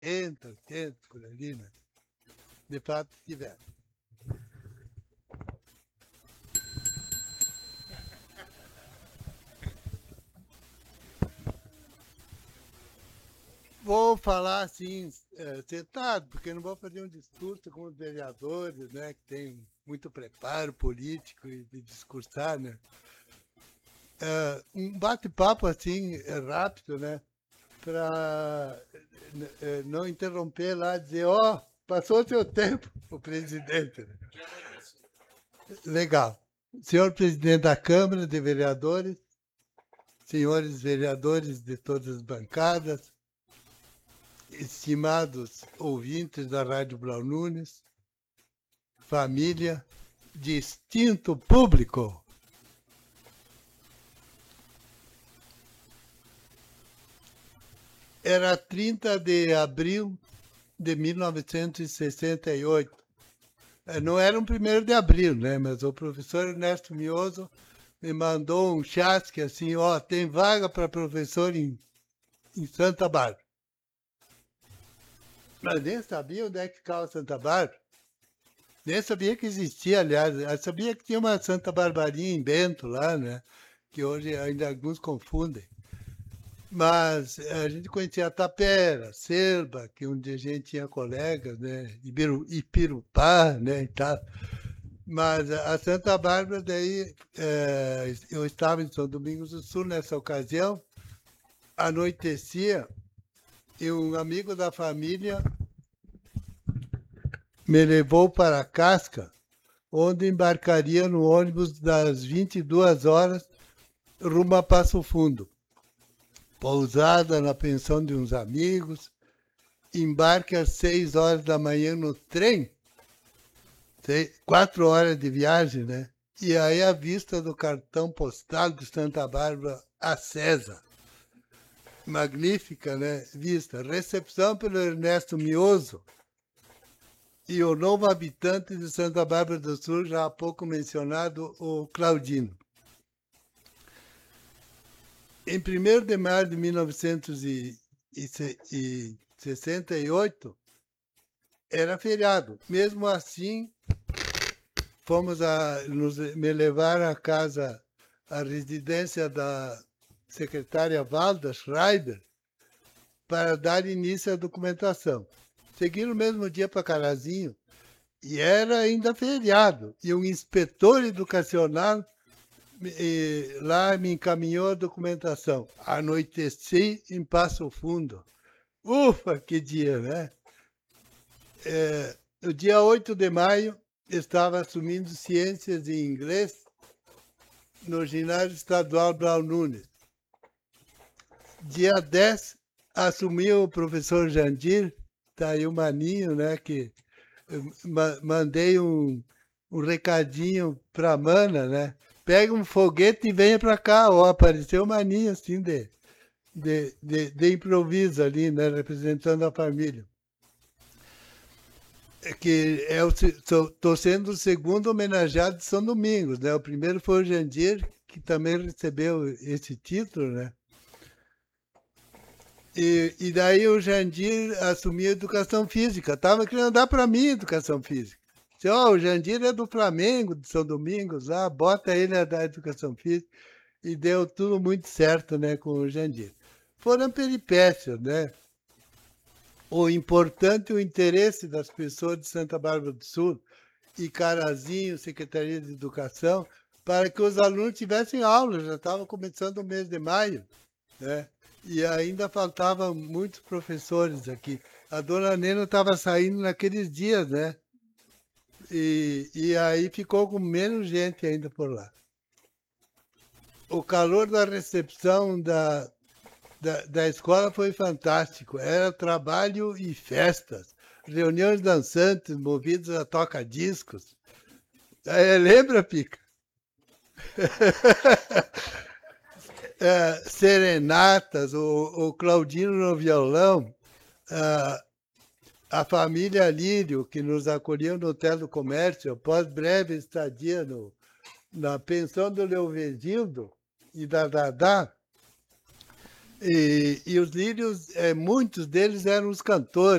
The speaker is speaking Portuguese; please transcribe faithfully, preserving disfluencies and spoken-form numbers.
setenta, oitenta, por ali, né? De fato, tiveram. Vou falar assim, é, sentado, porque não vou fazer um discurso com os vereadores, né, que tem muito preparo político e de discursar, né? É, um bate-papo assim, é, rápido, né, para não interromper lá, dizer, ó, oh, passou o seu tempo, o presidente. Né? Legal. Senhor presidente da Câmara de Vereadores, senhores vereadores de todas as bancadas, estimados ouvintes da Rádio Blau Nunes, família, distinto público. Era trinta de abril de mil novecentos e sessenta e oito. Não era um primeiro de abril, né? Mas o professor Ernesto Mioso me mandou um chasque assim, ó, tem vaga para professor em, em Santa Bárbara. Mas nem sabia onde é que ficava Santa Bárbara. Nem sabia que existia, aliás. Eu sabia que tinha uma Santa Barbarinha em Bento lá, né? Que hoje ainda alguns confundem. Mas a gente conhecia Tapera, Serba, que onde a gente tinha colegas, né? Ibiru, Ipirupá, né? E tal. Mas a Santa Bárbara, daí, é, eu estava em São Domingos do Sul nessa ocasião, anoitecia, e um amigo da família me levou para Casca, onde embarcaria no ônibus das vinte e duas horas rumo a Passo Fundo. Pousada na pensão de uns amigos, embarque às seis horas da manhã no trem, quatro horas de viagem, né? E aí a vista do cartão postal de Santa Bárbara a César. Magnífica, né? Vista. Recepção pelo Ernesto Mioso e o novo habitante de Santa Bárbara do Sul, já há pouco mencionado, o Claudino. Em primeiro de maio de mil novecentos e sessenta e oito, era feriado. Mesmo assim, fomos a nos, me levar à casa, à residência da secretária Valda Schreiber, para dar início à documentação. Segui no mesmo dia para Carazinho, e era ainda feriado, e um inspetor educacional e, lá me encaminhou a documentação. Anoiteci em Passo Fundo. Ufa, que dia, né? É, no dia oito de maio, estava assumindo ciências em inglês no ginásio estadual Blau Nunes. Dia dez, assumiu o professor Jandir, tá aí o Maninho, né, que ma mandei um, um recadinho para a Mana, né, pega um foguete e venha para cá, ó, apareceu o Maninho, assim, de, de, de, de improviso ali, né, representando a família. É que é estou sendo o segundo homenageado de São Domingos, né, o primeiro foi o Jandir, que também recebeu esse título, né. E, e daí o Jandir assumiu a educação física. Estava querendo dar para mim educação física. Disse, oh, o Jandir é do Flamengo, de São Domingos, lá, bota ele a dar educação física. E deu tudo muito certo, né, com o Jandir. Foram peripécias, né? O importante, o interesse das pessoas de Santa Bárbara do Sul e Carazinho, Secretaria de Educação, para que os alunos tivessem aula. Já estava começando o mês de maio, né? E ainda faltavam muitos professores aqui. A dona Nena estava saindo naqueles dias, né? E, e aí ficou com menos gente ainda por lá. O calor da recepção da, da, da escola foi fantástico. Era trabalho e festas. Reuniões dançantes movidas a toca-discos. É, lembra, Pica? É, serenatas, o, o Claudino no violão, a, a família Lírio, que nos acolheu no Hotel do Comércio, após breve estadia no, na pensão do Leovegildo e da Dadá, E e os lírios, eh, muitos deles eram os cantores.